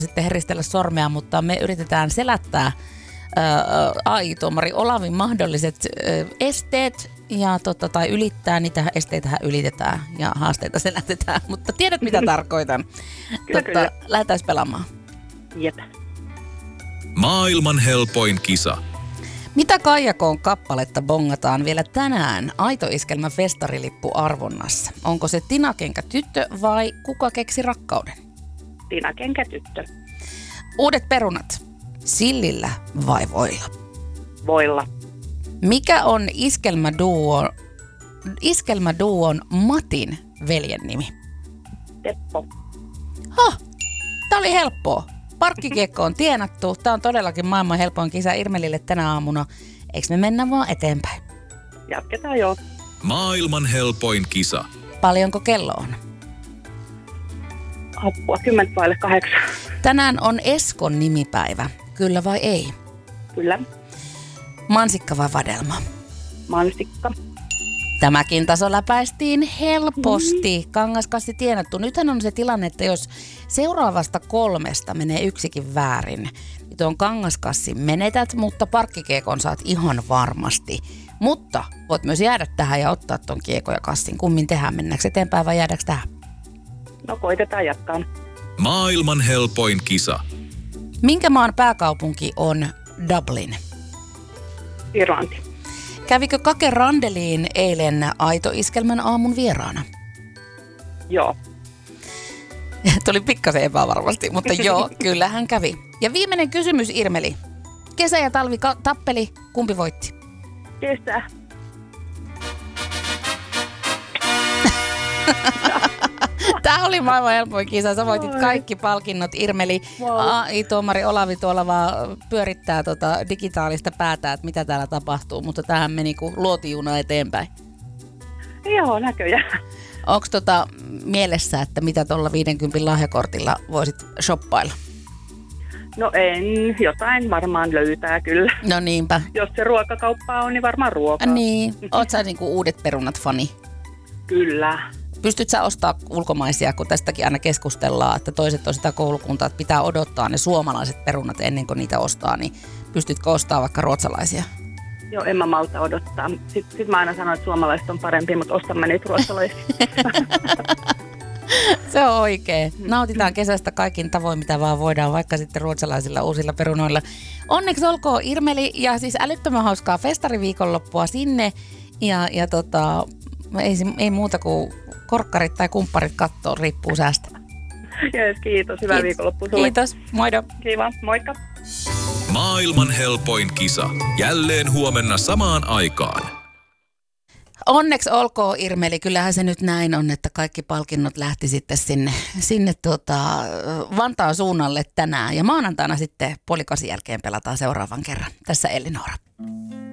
sitten heristellä sormea, mutta me yritetään selättää AI-tuomari Olavin mahdolliset esteet ja tai ylittää, niitä esteitähän ylitetään ja haasteita selätetään, mutta tiedät mitä tarkoitan. Kyllä. Lähdetään pelaamaan. Jep. Maailman helpoin kisa. Mitä Kaijakoon kappaletta bongataan vielä tänään Aito-iskelmä festarilippu-arvonnassa? Onko se Tinakenkä tyttö vai Kuka keksi rakkauden? Tinakenkä tyttö. Uudet perunat. Sillillä vai voilla? Voilla. Mikä on iskelmäduon Matin veljen nimi? Teppo. Tää oli helppoa. Parkkikiekko on tienattu. Tää on todellakin maailman helpoin kisa Irmelille tänä aamuna. Eiks me mennä vaan eteenpäin? Jatketaan jo. Maailman helpoin kisa. Paljonko kello on? Apua, 7:10. Tänään on Eskon nimipäivä. Kyllä vai ei? Kyllä. Mansikka vai vadelma? Mansikka. Tämäkin taso läpäistiin helposti. Kangaskassi tienattu. Nythän on se tilanne, että jos seuraavasta 3 menee yksikin väärin, niin tuon kangaskassin menetät, mutta parkkikiekon saat ihan varmasti. Mutta voit myös jäädä tähän ja ottaa ton kiekon ja kassin. Kummin tehdään? Mennäänkö eteenpäin vai jäädäänkö tähän? No koitetaan jatkaa. Maailman helpoin kisa. Minkä maan pääkaupunki on Dublin? Irlanti. Kävikö Kake Randeliin eilen Aito-iskelmän aamun vieraana? Joo. Tuli pikkasen epävarmasti, mutta joo, kyllä hän kävi. Ja viimeinen kysymys, Irmeli. Kesä ja talvi tappeli, kumpi voitti? Kesä. Tämä oli maailman helpoin kisa. Sä voitit kaikki palkinnot, Irmeli. AI-tuomari Olavi tuolla vaan pyörittää digitaalista päätä, että mitä täällä tapahtuu. Mutta tämähän meni kuin luotijuna eteenpäin. Joo, näköjään. Onko mielessä, että mitä tuolla 50 lahjakortilla voisit shoppailla? No en, jotain varmaan löytää kyllä. No niinpä. Jos se ruokakauppa on, niin varmaan ruokaa. Niin. Oot sä niinku uudet perunat fani? Kyllä. Pystyt sä ostaa ulkomaisia, kun tästäkin aina keskustellaan, että toiset on sitä koulukuntaa, että pitää odottaa ne suomalaiset perunat ennen kuin niitä ostaa, niin pystytkö ostaa vaikka ruotsalaisia? Joo, en mä malta odottaa. Sitten mä aina sanon, että suomalaiset on parempi, mutta ostamme niitä ruotsalaisia. Se on oikein. Nautitaan kesästä kaikin tavoin, mitä vaan voidaan, vaikka sitten ruotsalaisilla uusilla perunoilla. Onneksi olkoon Irmeli ja siis älyttömän hauskaa festariviikonloppua sinne ja ei muuta kuin korkkarit tai kumpparit kattoo, riippuu säästä. Jees, kiitos. Hyvää viikonloppua sulle. Kiitos. Moido. Kiva. Moikka. Maailman helpoin kisa. Jälleen huomenna samaan aikaan. Onneksi olkoon, Irmeli. Kyllähän se nyt näin on, että kaikki palkinnot lähti sitten sinne Vantaan suunnalle tänään. Ja maanantaina sitten 7:30 jälkeen pelataan seuraavan kerran. Tässä Elli Noora.